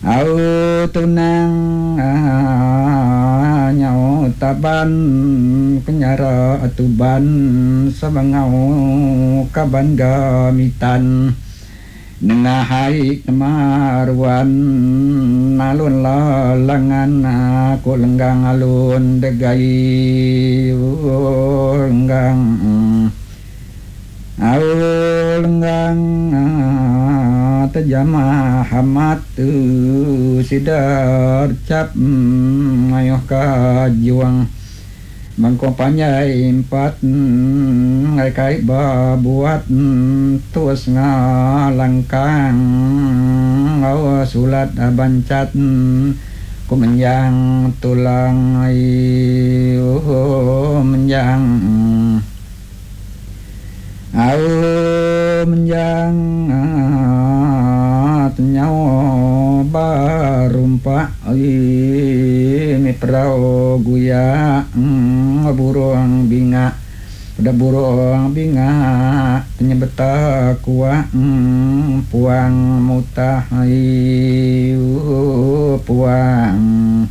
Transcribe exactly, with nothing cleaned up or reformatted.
au tunang nyau taban penyara atuban sabangau kaban gamitan nengahai kemaruan alun lalangan aku lenggang alun degai lenggang au lenggang tajamah hamat tu sidar cap ayo kajuang mangko panjai empat ngai kai ba buat tus ngalangkang au sulat abancat ku menjang tulang ayo menjang au menjang nyawa barumpa ini perau guya burung binga pada burung binga penyebeta kuah puang mutah puang